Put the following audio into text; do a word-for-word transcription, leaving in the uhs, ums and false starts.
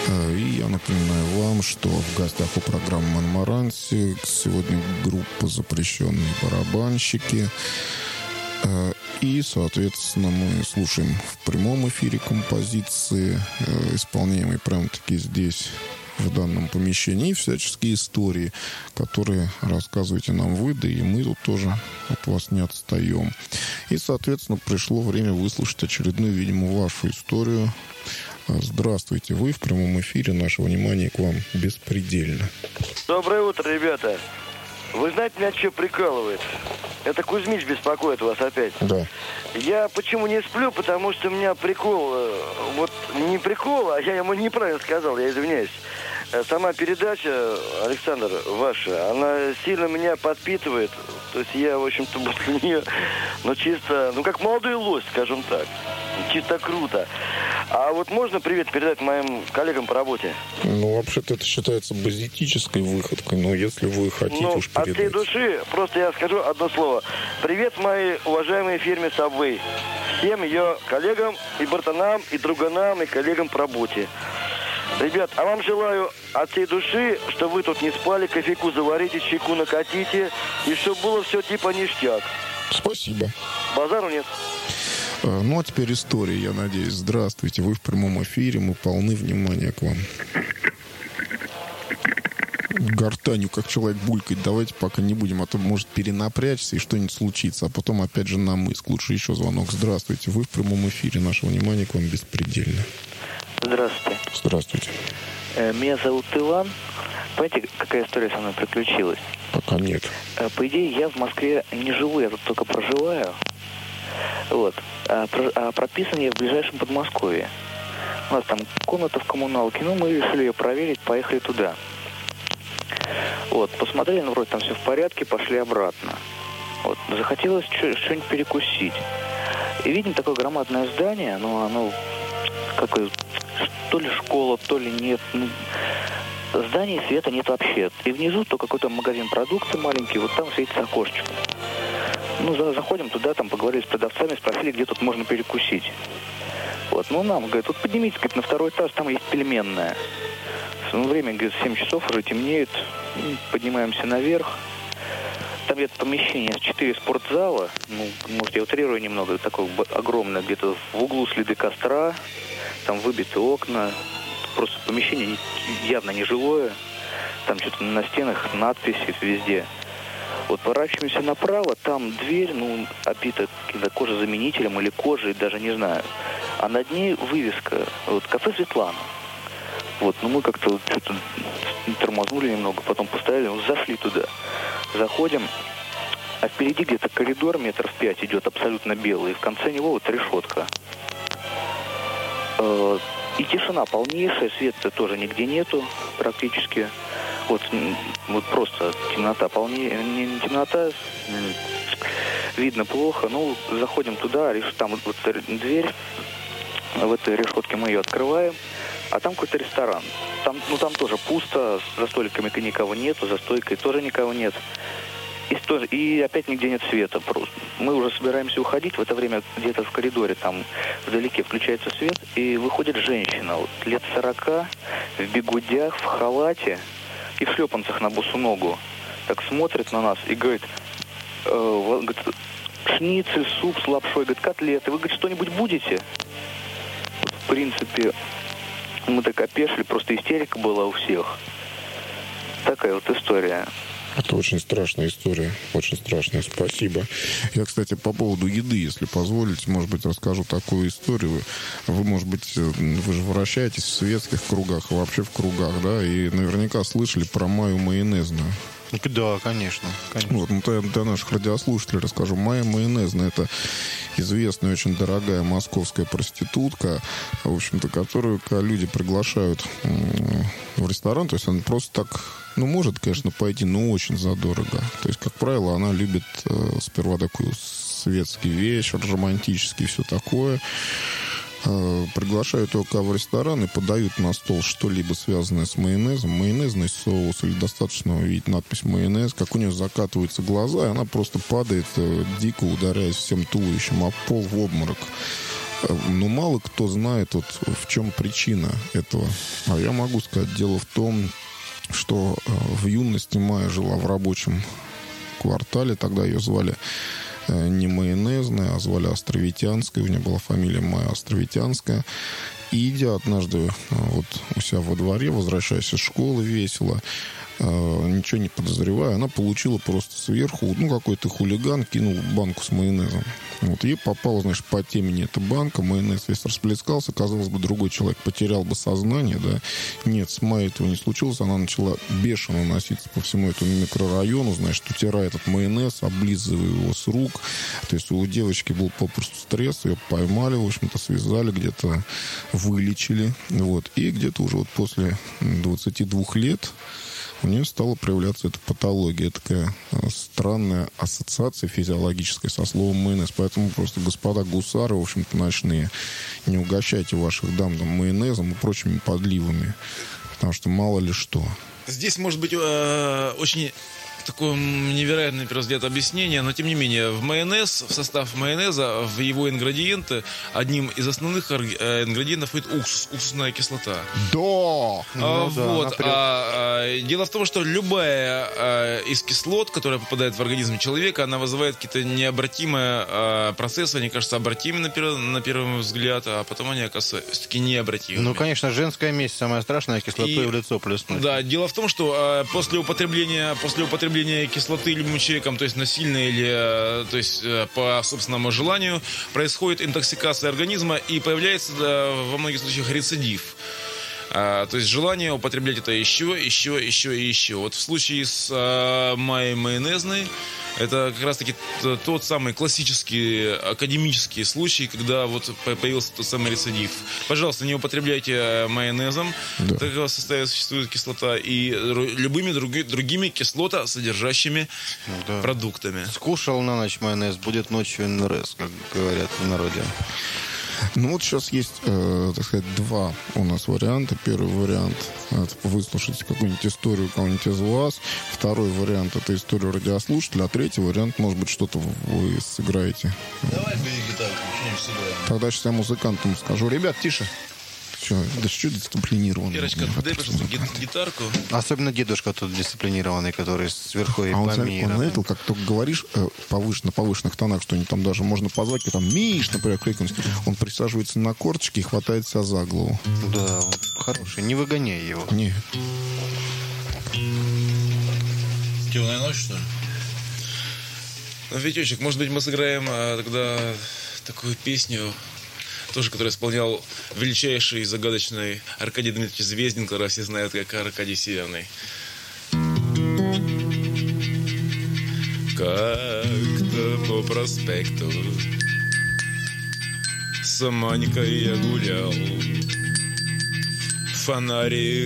И я напоминаю вам, что в гостях у программы «Монмаранси» сегодня группа «Запрещенные барабанщики». И, соответственно, мы слушаем в прямом эфире композиции, исполняемые прямо-таки здесь, в данном помещении, и всяческие истории, которые рассказываете нам вы, да и мы тут тоже от вас не отстаем. И, соответственно, пришло время выслушать очередную, видимо, вашу историю. Здравствуйте, вы в прямом эфире, наше внимание к вам беспредельно. Доброе утро, ребята. Вы знаете, меня что прикалывает? Это Кузьмич беспокоит вас опять. Да. Я почему не сплю? Потому что у меня прикол, вот не прикол, а я ему неправильно сказал, я извиняюсь. Сама передача, Александр, ваша, она сильно меня подпитывает. То есть я, в общем-то, после нее, ну, чисто, ну, как молодой лось, скажем так. Чисто круто. А вот можно привет передать моим коллегам по работе? Ну, вообще-то это считается базитической выходкой, но если вы хотите ну, уж передать... от всей души просто я скажу одно слово. Привет моей уважаемой фирме Subway. Всем ее коллегам и братанам, и друганам, и коллегам по работе. Ребят, а вам желаю от всей души, чтобы вы тут не спали, кофейку заварите, чайку накатите, и чтобы было все типа ништяк. Спасибо. Базару нет. Ну, а теперь история, я надеюсь. Здравствуйте, вы в прямом эфире, мы полны внимания к вам. Гортанью, как человек булькает. Давайте пока не будем, а то может перенапрячься и что-нибудь случится. А потом опять же на мыск. Лучше еще звонок. Здравствуйте, вы в прямом эфире, наше внимание к вам беспредельно. Здравствуйте. Здравствуйте. Меня зовут Иван. Понимаете, какая история со мной приключилась? Пока нет. По идее, я в Москве не живу, я тут только проживаю. Вот. А, про, а прописан я в ближайшем Подмосковье. У нас там комната в коммуналке. Ну, мы решили ее проверить, поехали туда. Вот. Посмотрели, ну, вроде там все в порядке, пошли обратно. Вот. Захотелось что-нибудь перекусить. И видим такое громадное здание, но оно какое, то ли школа, то ли нет. Ну, здания света нет вообще. И внизу то какой-то магазин продукции маленький, вот там светится окошечко. Ну, за, заходим туда, там поговорили с продавцами, спросили, где тут можно перекусить. Вот, ну, нам, говорят, тут поднимитесь, говорит, на второй этаж, там есть пельменная. Ну, время, говорит, семь часов, уже темнеет. Поднимаемся наверх. Там где-то помещение, четыре спортзала. Ну, может, я утрирую немного, такое огромное, где-то в углу следы костра. Там выбиты окна. Просто помещение явно не жилое. Там что-то на стенах надписи везде. Вот поворачиваемся направо, там дверь, ну, обита каким-то кожезаменителем или кожей, даже не знаю. А над ней вывеска, вот, кафе «Светлана». Вот, ну, мы как-то вот что-то тормознули немного, потом поставили, ну, зашли туда. Заходим, а впереди где-то коридор метров пять идет, абсолютно белый, и в конце него вот решетка. И тишина полнейшая, света тоже нигде нету практически. Вот, вот просто темнота, полнее, не, не темнота, видно плохо. Ну, заходим туда, там вот, вот дверь, в этой решетке мы ее открываем, а там какой-то ресторан. Там, ну, там тоже пусто, за столиками никого нету, за стойкой тоже никого нет. И, тоже, и опять нигде нет света просто. Мы уже собираемся уходить, в это время где-то в коридоре, там вдалеке включается свет, и выходит женщина, вот, лет сорока, в бигудях, в халате и в шлепанцах на босу ногу. Так смотрит на нас и говорит, э, говорит, шницель, суп с лапшой, говорит, котлеты. Вы, говорит, что-нибудь будете? Вот, в принципе, мы так опешили, просто истерика была у всех. Такая вот история. Это очень страшная история, очень страшная. Спасибо. Я, кстати, по поводу еды, если позволите, может быть, расскажу такую историю. Вы, может быть, вы же вращаетесь в светских кругах, вообще в кругах, да, и наверняка слышали про Майю майонезную. Да, конечно. конечно. Вот, ну, для, для наших радиослушателей расскажу. Майя майонезная — это известная, очень дорогая московская проститутка, в общем-то, которую люди приглашают в ресторан. То есть она просто так, ну, может, конечно, пойти, но очень задорого. То есть, как правило, она любит э, сперва такой светский вечер, романтический, все такое. Приглашают его в ресторан и подают на стол что-либо связанное с майонезом, майонезный соус, или достаточно увидеть надпись «майонез», как у нее закатываются глаза, и она просто падает, дико ударяясь всем туловищем об пол в обморок. Но мало кто знает, вот, в чем причина этого. А я могу сказать, дело в том, что в юности Майя жила в рабочем квартале. Тогда ее звали не Майонезная, а звали Островитянская. У нее была фамилия Майя Островитянская. И идя однажды вот у себя во дворе, возвращаясь из школы весело, ничего не подозревая, она получила просто сверху, ну, какой-то хулиган кинул банку с майонезом. Вот, ей попала, значит, по темени эта банка, майонез весь расплескался, казалось бы, другой человек потерял бы сознание, да. Нет, с Майей этого не случилось, она начала бешено носиться по всему этому микрорайону, значит, утирая этот майонез, облизывая его с рук. То есть у девочки был попросту стресс, ее поймали, в общем-то, связали, где-то вылечили, вот. И где-то уже вот после двадцати двух лет у нее стала проявляться эта патология, такая странная ассоциация физиологическая со словом майонез. Поэтому просто, господа гусары, в общем-то, ночные, не угощайте ваших дам там, майонезом и прочими подливами, потому что мало ли что. Здесь может быть э, очень такое невероятное, на первый взгляд, объяснение, но тем не менее, в майонез, в состав майонеза, в его ингредиенты, одним из основных ингредиентов будет уксус, уксусная кислота. Да! А, Ну, вот. да, а, а, дело в том, что любая а, из кислот, которая попадает в организм человека, она вызывает какие-то необратимые а, процессы, они кажутся обратимыми на, пер, на первый взгляд, а потом они оказываются все-таки необратимыми. Ну, конечно, женская месть самая страшная, кислотой И, в лицо плеснуть. Да, дело в том, что а, после употребления, после употребления кислоты любым человеком, то есть насильно или то есть, по собственному желанию, происходит интоксикация организма и появляется да, во многих случаях рецидив. А, то есть желание употреблять это еще, еще, еще и еще. Вот в случае с а, Майей Майонезной это как раз-таки тот самый классический академический случай, когда вот появился тот самый рецидив. Пожалуйста, не употребляйте майонезом, да. Так как в составе существует кислота, и любыми други, другими кислотосодержащими да. продуктами. Скушал на ночь майонез, будет ночью эн эр эс, как говорят в народе. Ну вот сейчас есть, э, так сказать, два у нас варианта. Первый вариант — это выслушать какую-нибудь историю кого-нибудь из вас. Второй вариант — это историю радиослушателя. А третий вариант, может быть, что-то вы сыграете. Давай бери гитарку, что-нибудь сыграем. Тогда сейчас я музыкантам скажу. Ребят, тише. Все, да что дисциплинированный. Ирочка, дай, пожалуйста, гитарку. Особенно дедушка тут дисциплинированный, который сверху и а он, помиром. он заметил, как только говоришь э, повыш, на повышенных тонах, что-нибудь там даже можно позвать, и там «Миш», например, крикнуть. Он присаживается на корточки и хватает себя за голову. Да, он хороший. Не выгоняй его. Нет. Темная ночь, что ли? Ну, Витечек, может быть, мы сыграем а, тогда такую песню, тоже, который исполнял величайший и загадочный Аркадий Дмитриевич Звездин, которого все знают как Аркадий Северный. Как-то по проспекту с Манькой я гулял, фонари